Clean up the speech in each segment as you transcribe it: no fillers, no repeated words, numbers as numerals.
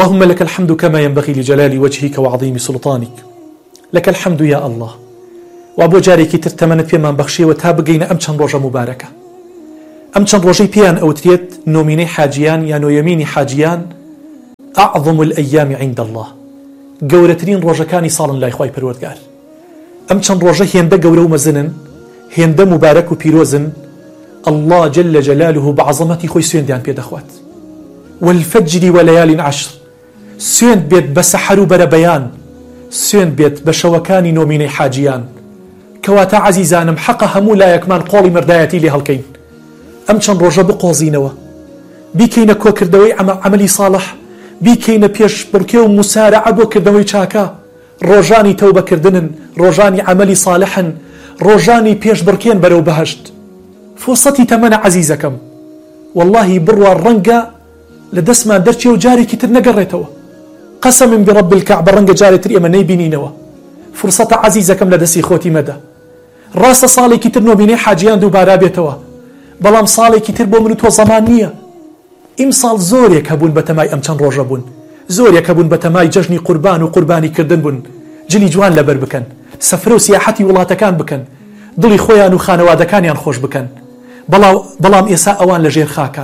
اللهم لك الحمد كما ينبغي لجلال وجهك وعظيم سلطانك. لك الحمد يا الله. وابو جاريكي ترتمنت فيما بخشي وتابقين أمشان روجة مباركة. أمشان روجي بيان أو تريت نوميني حاجيان يا نو يميني حاجيان أعظم الأيام عند الله. قورترين روجة كاني صالا لا إخواي پروردگار. أمشان روجة هيندا قورو مزنن هيندا مبارك وبيروزن الله جل جلاله بعظمتي خوي سوين ديان بيد أخوات. والفجر وليال عشر سوين بيت بسحر بر بيان سوين بيت بشوكاني نوميني حاجيان كواتا عزيزانم حق همو لا يكمان قولي مردايتي لهالكين أمشان روجة بقوزينوا بيكينا كو كردوي عملي صالح بيكينا بيش بركيو مسارعة بو كردوي شاكا روجاني توبة كردنن روجاني عملي صالحا روجاني بيش بركين برو بهشت فرصتي تمنى عزيزكم والله بروا الرنقة لدسما درتي وجاري كتر نقريتوا قسم برب الكعبة رنقة جاري تري أما نيبينينوا فرصة عزيزكم لدسي خوتي مدى راس صالي كتر نوبيني حاجيان دوبارا بيتوا بلام صالي كتر بو منوتوا زمانية إمصال زوريك هبون بتماي أمشان روجة بون زوريك هبون بتماي ججني قربان وقرباني كردن بون جلي جوان لبر بكن سفرو سياحتي وڵاتەکان بکەن دڵی خۆیان و خانەوادەکانیان خۆش بکەن بەڵام ئێسا ئەوان لە ژێر خاکان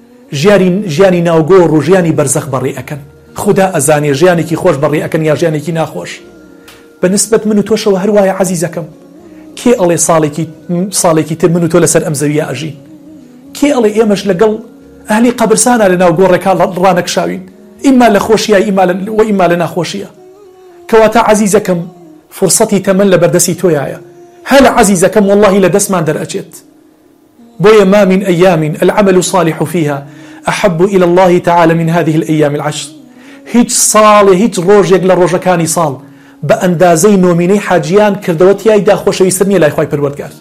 ژیانی ناوگۆڕ و ژیانی بەرزەخ بەڕێ ئەکەن خوددا ئەزانێ ژیانێکی خۆش بەڕێ ئەکەن یا ژیانێکی ناخۆش بەنسبەت من و تۆشەوە هەروایە عەزیزەکەم کێ ئەڵێ ساڵێکی تر من و تۆ لەسەر ئەم زەویە ئەژین کێ ئەڵێ ئێمەش لەگەڵ ئەهلی قەبرستانە لە ناو گۆڕێکا ڕانەکشاوین ئیما لە خۆشیە ئیما لە ناخۆشیە کەواتە عەزیزەکەم فرصتي تمن لبردسي تويايا هل عزيزكم والله لدس ما درأجت بويا ما من أيام العمل صالح فيها أحب إلى الله تعالى من هذه الأيام العشر هيج صالح هيج روج يقل روج كاني صال بأندازي نوميني حاجيان كردوتي أيدا خوش يسرني لا يخواي بالوردقار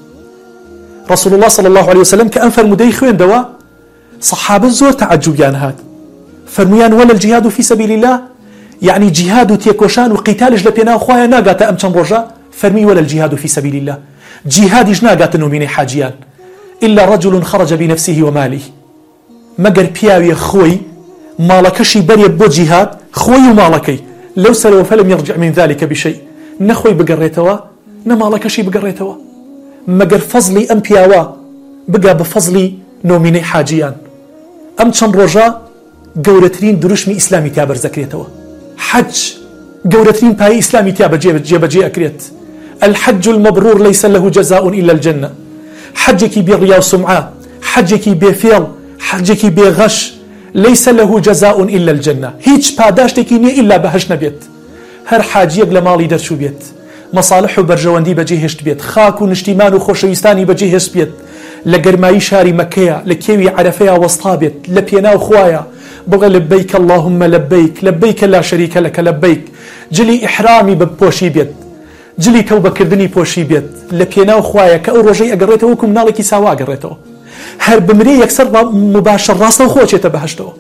رسول الله صلى الله عليه وسلم كأنفر مدي خوين دوا صحابة زور تعجبيان هاد فرميان ولا الجهاد في سبيل الله يعني جهاد تيكوشان وقتالج لبينا وخوايا ناقات أمشان رجاء فرمي ولا الجهاد في سبيل الله جهاد ناقات نوميني حاجيان إلا رجل خرج بنفسه وماله مقر بياوي خوي مالكشي بري بو جهاد خوي ومالكي لو سلو فلم يرجع من ذلك بشيء نخوي بقريتوا نمالكشي بقريتوا مقر فضلي أم بياوا بقى بفضلي نوميني حاجيان أمشان رجاء قورترين دروشمي إسلامي تابر زكريتوا حج قورتين باي إسلامي تيابا جيبا أكريت الحج المبرور ليس له جزاء إلا الجنة حجك برياء وسمعة حجك بفيل حجك بغش ليس له جزاء إلا الجنة هيج باداشتك إلا بهش نبيت هر حاجيك لمالي درشو بيت مصالح برجواندي بجيهشت بيت خاك ونشتيمان وخوشويستاني بجيهشت بيت لقرماي شاري مكية لكيوي عرفيا وسطابت لبينا وخوايا بغى لبيك اللهم لبيك لبيك لا شريك لك لبيك جلي إحرامي ببوشي بيت جلي توبة كردني بوشي بيت لبينا وخوايا كأو رجي أقريته وكم نالكي سوا أقريته هر بمري يكسر مباشر راسنا وخوشي تبهشته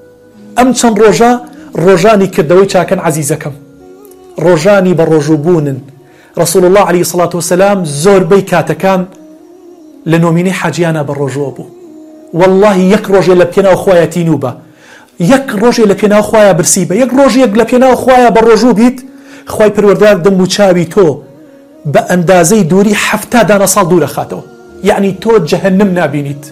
أمشان روجاني كردوي كان عزيزكم روجاني بالرجوبون رسول الله عليه الصلاة والسلام زور بيكاتكان لنوميني حاجيانا بالرجوبو والله يكرج لبينا وخوايا تينوبا يك روجي لبينا خوايا برسيبه يك روجي لبينا خوايا بالرجو بيت خواي پروردگار دم وچاوي تو باندازي دوري حفتا دانا صال دور خاتو يعني تو جهنم نابينيت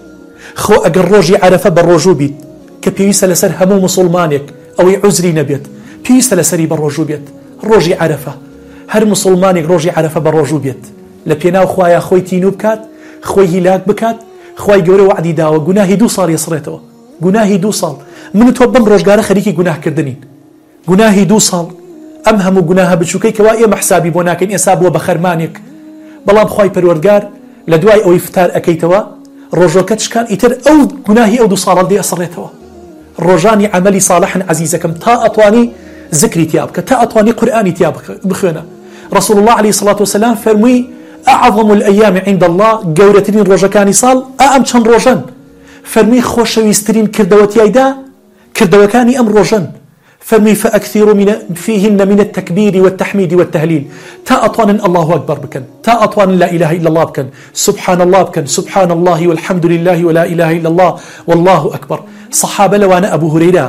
خو اگر روجي عرفه بالرجو بيت كبيس لسر همو مسلمانك او عذري نبيت بيس لسري بالرجو بيت روجي عرفه هر مسلمانك روجي عرفه بالرجو بيت لبينا خوايا خوي تينو بكات خوي هلاك بكات خواي جوري وعدي داوا گناهي 2 صار يسريتو گناهي 2 صال من توبم روجگار خريكي گناه كردنين گناهي 2 صال امهم گناه بچوكي كوا ام حسابي بوناكن حساب وبخرمانك بلام خوي پروردگار لدواي او افطار اكيتوا روجوكتش كان يتر او گناهي او 2 صال دي اصريتوا روجاني عملي صالح عزيزكم تا اطواني ذكري تيابك تا اطواني قراني تيابك بخنا رسول الله عليه الصلاه والسلام فرمي اعظم الايام عند الله قورتين روجكاني صال امشان روجان فرمي خوشويسترين كردوتي ايدا كردوكاني ام روجن فرمي فاكثر فيهن من التكبير والتحميد والتهليل تا اطوان الله اكبر بكن تا اطوان لا اله الا الله بكن سبحان الله بكن سبحان الله والحمد لله ولا اله الا الله والله اكبر صحابه لوانا ابو هريره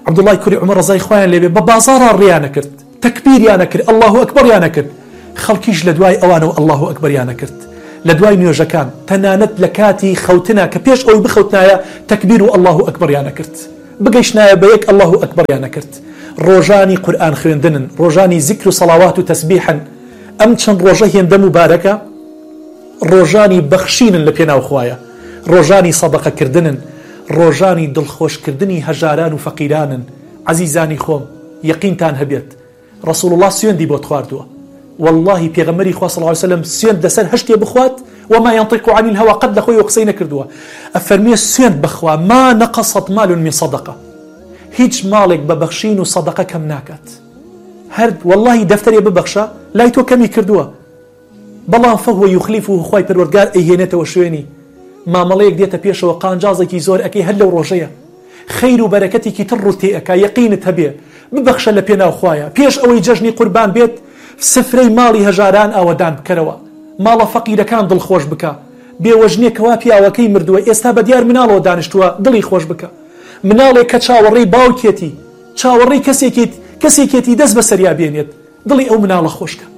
عەبدوڵای کوڕی عومەر ڕەزای خۆیان لێبێ بە بازاڕا ڕیانە کرد، تەکبیریانە کرد، ئەڵڵاهو ئەکبەریانە کرد. خەڵکیش لە دوای ئەوانەوە ئەڵڵاهو ئەکبەریانە کرد. لە دوای نوێژەکان تەنانەت لە کاتی خەوتنە کە پێش ئەوی بخەوتنایە تەکبیر و ئەڵڵاهو ئەکبەریانە کرد. بگەیشتنایە بە یەک ئەڵڵاهو ئەکبەریانە کرد. ڕۆژانی قورئان خوێندنن، ڕۆژانی زیکر و سەڵاوات و تەسبیحن. ئەم چەند ڕۆژە هێندە مبارەکە ڕۆژانی بەخشینن لە پێناو خوایە، ڕۆژانی سەدەقەکردنن، ڕۆژانی دڵخۆشکردنی هەژاران و فەقیرانن. عەزیزانی خۆم، یەقینتان هەبێت ڕەسوڵ الله سوێندی بۆت خواردووە. والله پێغەمبەری خوا صلی الله علیه وسلم سوێند دەسەر هەشتێ بخوات وما ينطق عن الهوى قد لەخۆی قسەی نەکردووە. ئەفەرمێ سوێند بخوا ما نقصت مال من صدقة، هیچ ماڵێک بە بەخشین و سەدەقە کەم ناکات. هەر والله دەفتەرێ ببەخشە لای تۆ کەمی کردووە، بەڵام فهو يخلفه خوای پەروەردگار ئەیهێنێتەوە شوێنی. مامەڵەیەک دێتە پێشەوە قانجازێکی زۆر ئەکەی هەر لەو ڕۆژەیە خەیر و بەرەکەتێکی تڕ و تێئەکا، یەقینت هەبێ ببەخشە لە پێناو خوایە. پێش ئەوەی جەژنی قوربان بێت سفرەی ماڵی هەژاران ئاوەدان بکەرەوە، ماڵە فەقیرەکان دڵخۆش بکە، بێوەژنێکەوە پیاوەکەی مردووە ئێستا بە دیار مناڵەوە دانیشتووە دڵی خۆش بکە. مناڵێک کە چاوەڕێی باوکێتی، چاوەڕێی کەسێکی دەست بە سەریا بێنێت، دڵی ئەو مناڵە خۆشکە.